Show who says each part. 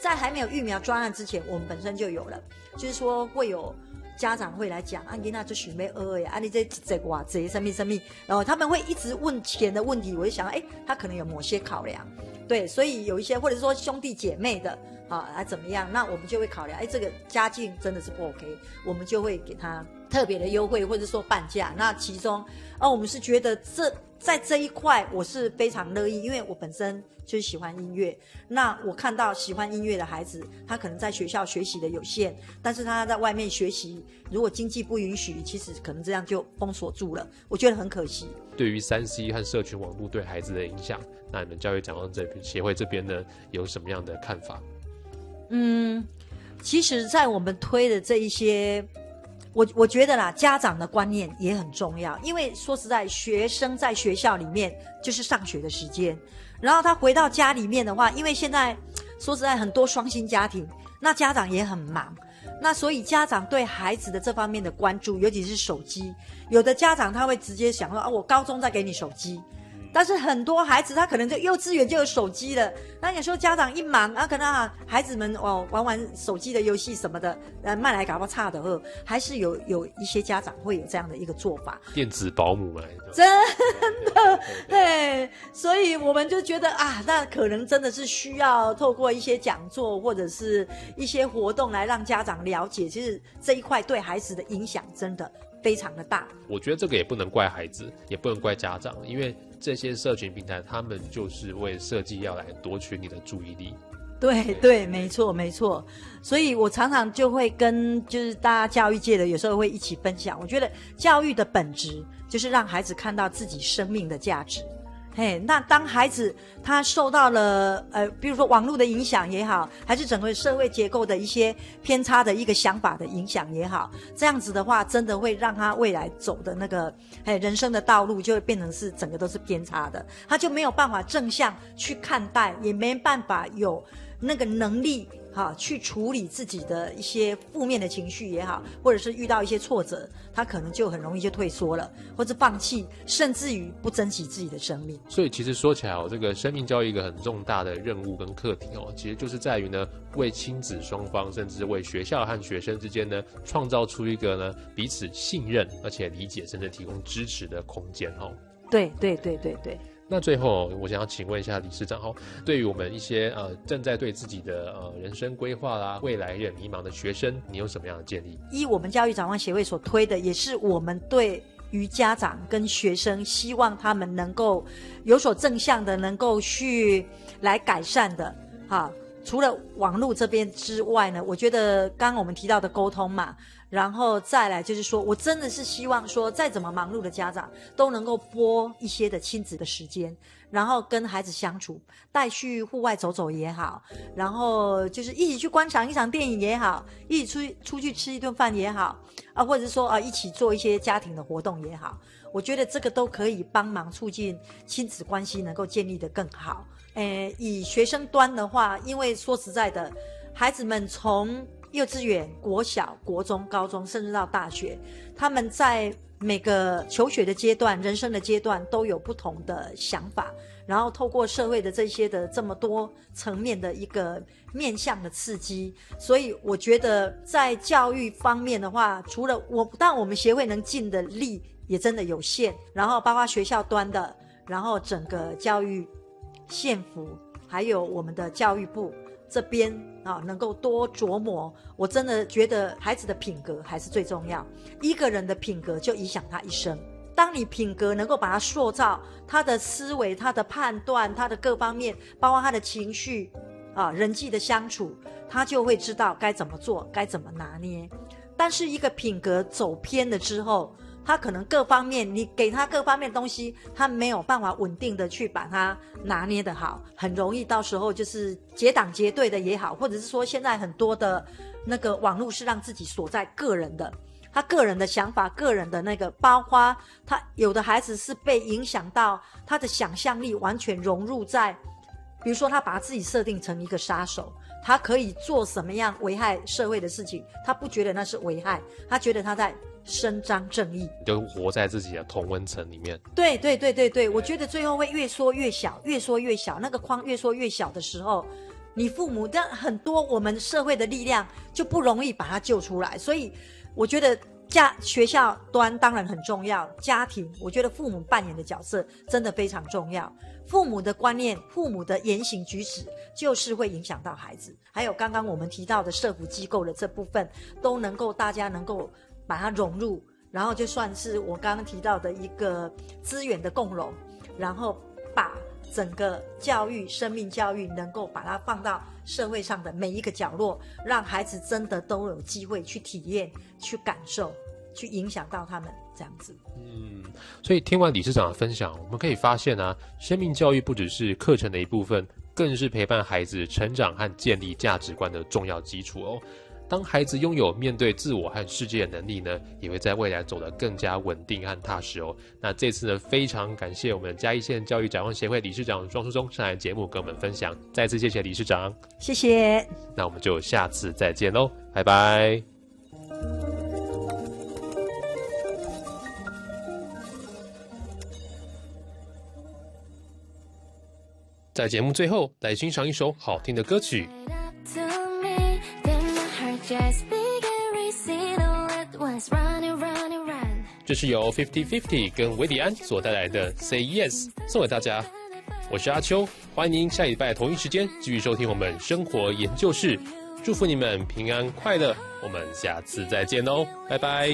Speaker 1: 在还没有育苗专案之前，我们本身就有了，就是说会有家长会来讲，啊，囡仔就想要学的，啊，你这偌济什么什么，然后他们会一直问钱的问题，我就想，他可能有某些考量，对，所以有一些或者说兄弟姐妹的，怎么样，那我们就会考量，这个家境真的是不 OK， 我们就会给他特别的优惠，或者说半价。那其中，我们是觉得在这一块我是非常乐意，因为我本身就是喜欢音乐。那我看到喜欢音乐的孩子，他可能在学校学习的有限，但是他在外面学习，如果经济不允许，其实可能这样就封锁住了，我觉得很可惜。
Speaker 2: 对于3C 和社群网络对孩子的影响，那你们教育展望协会这边呢，有什么样的看法？
Speaker 1: 其实在我们推的这一些，我觉得啦，家长的观念也很重要，因为说实在，学生在学校里面就是上学的时间，然后他回到家里面的话，因为现在说实在很多双薪家庭，那家长也很忙，那所以家长对孩子的这方面的关注，尤其是手机，有的家长他会直接想说，我高中再给你手机。但是很多孩子他可能在幼稚园就有手机了，那有时候家长一忙可能孩子们玩手机的游戏什么的，卖来搞不差的，还是有一些家长会有这样的一个做法，
Speaker 2: 电子保姆嘛，
Speaker 1: 真的对，所以我们就觉得那可能真的是需要透过一些讲座或者是一些活动来让家长了解，其实这一块对孩子的影响真的非常的大。
Speaker 2: 我觉得这个也不能怪孩子，也不能怪家长，因为这些社群平台他们就是为设计要来夺取你的注意力。
Speaker 1: 对对，没错没错。所以我常常就会跟就是大家教育界的有时候会一起分享，我觉得教育的本质就是让孩子看到自己生命的价值。那当孩子他受到了比如说网络的影响也好，还是整个社会结构的一些偏差的一个想法的影响也好，这样子的话真的会让他未来走的那个人生的道路就会变成是整个都是偏差的，他就没有办法正向去看待，也没办法有那个能力去处理自己的一些负面的情绪也好，或者是遇到一些挫折，他可能就很容易就退缩了，或者放弃，甚至于不珍惜自己的生命。
Speaker 2: 所以其实说起来这个生命教育一个很重大的任务跟课题其实就是在于呢，为亲子双方甚至为学校和学生之间呢，创造出一个呢彼此信任而且理解甚至提供支持的空间
Speaker 1: 对对对对对。
Speaker 2: 那最后我想要请问一下理事长对于我们一些正在对自己的人生规划啦未来也迷茫的学生，你有什么样的建议？
Speaker 1: 依我们教育展望协会所推的，也是我们对于家长跟学生希望他们能够有所正向的，能够去来改善的除了网络这边之外呢，我觉得刚刚我们提到的沟通嘛，然后再来就是说，我真的是希望说，再怎么忙碌的家长都能够拨一些的亲子的时间，然后跟孩子相处，带去户外走走也好，然后就是一起去观赏一场电影也好，一起出去吃一顿饭也好或者是说一起做一些家庭的活动也好，我觉得这个都可以帮忙促进亲子关系能够建立得更好。以学生端的话，因为说实在的，孩子们从幼稚园、国小、国中、高中，甚至到大学，他们在每个求学的阶段、人生的阶段都有不同的想法，然后透过社会的这些的这么多层面的一个面向的刺激，所以我觉得在教育方面的话，除了当然我们协会能尽的力也真的有限，然后包括学校端的，然后整个教育县府还有我们的教育部这边能够多琢磨，我真的觉得孩子的品格还是最重要，一个人的品格就影响他一生。当你品格能够把他塑造，他的思维、他的判断、他的各方面，包括他的情绪人际的相处，他就会知道该怎么做，该怎么拿捏。但是一个品格走偏了之后，他可能各方面你给他各方面东西，他没有办法稳定的去把它拿捏得好，很容易到时候就是结党结队的也好，或者是说现在很多的那个网络是让自己锁在个人的，他个人的想法、个人的那个，包括他有的孩子是被影响到他的想象力完全融入在，比如说他把自己设定成一个杀手，他可以做什么样危害社会的事情，他不觉得那是危害，他觉得他在伸张正义，
Speaker 2: 就活在自己的同温层里面。
Speaker 1: 对对，我觉得最后会越缩越小，越缩越小，那个框越缩越小的时候， 你父母但很多我们社会的力量就不容易把他救出来，所以我觉得学校端当然很重要，家庭我觉得父母扮演的角色真的非常重要。父母的观念，父母的言行举止就是会影响到孩子，还有刚刚我们提到的社福机构的这部分都能够大家能够把它融入，然后就算是我刚刚提到的一个资源的共融，然后把整个教育生命教育能够把它放到社会上的每一个角落，让孩子真的都有机会去体验去感受去影响到他们这样子。
Speaker 2: 所以听完理事长的分享，我们可以发现啊，生命教育不只是课程的一部分，更是陪伴孩子成长和建立价值观的重要基础哦。当孩子拥有面对自我和世界的能力呢，也会在未来走得更加稳定和踏实哦。那这次呢，非常感谢我们嘉义县教育展望协会理事长庄淑忠上来节目跟我们分享，再次谢谢理事长，
Speaker 1: 谢谢。
Speaker 2: 那我们就下次再见喽，拜拜。在节目最后，来欣赏一首好听的歌曲。这是由 50-50 跟维里安所带来的 Say Yes 送给大家。我是阿秋，欢迎您下礼拜同一时间继续收听我们生活研究室，祝福你们平安快乐，我们下次再见哦，拜拜。